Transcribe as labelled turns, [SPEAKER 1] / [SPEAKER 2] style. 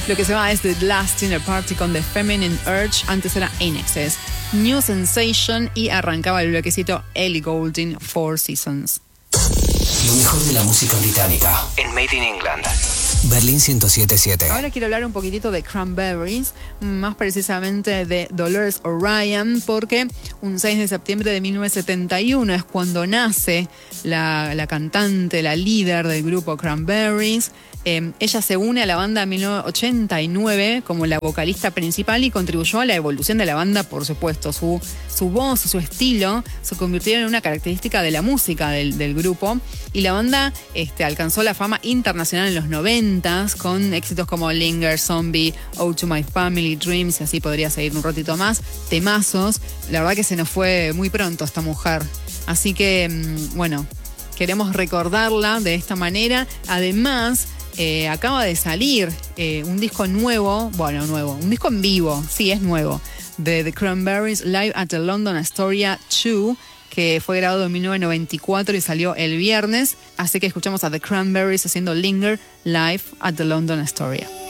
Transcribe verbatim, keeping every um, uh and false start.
[SPEAKER 1] Lo que se va es The Last Dinner Party con The Feminine Urge. Antes era In Excess, New Sensation y arrancaba el bloquecito Ellie Goulding, Four Seasons.
[SPEAKER 2] Lo mejor de la música británica en Made in England. Berlín ciento siete punto siete.
[SPEAKER 1] Ahora quiero hablar un poquitito de Cranberries, más precisamente de Dolores O'Riordan, porque un seis de septiembre de mil novecientos setenta y uno es cuando nace la, la cantante, la líder del grupo Cranberries. Eh, ella se une a la banda en mil novecientos ochenta y nueve como la vocalista principal y contribuyó a la evolución de la banda, por supuesto. Su, su voz, su estilo se convirtieron en una característica de la música del, del grupo, y la banda este, alcanzó la fama internacional en los noventas con éxitos como Linger, Zombie, Ode to My Family, Dreams, y así podría seguir un ratito más. Temazos. La verdad que se nos fue muy pronto esta mujer. Así que, bueno, queremos recordarla de esta manera. Además, Eh, acaba de salir eh, un disco nuevo, bueno, nuevo, un disco en vivo, sí, es nuevo, de The Cranberries Live at the London Astoria dos, que fue grabado en mil novecientos noventa y cuatro y salió el viernes, así que escuchamos a The Cranberries haciendo Linger Live at the London Astoria.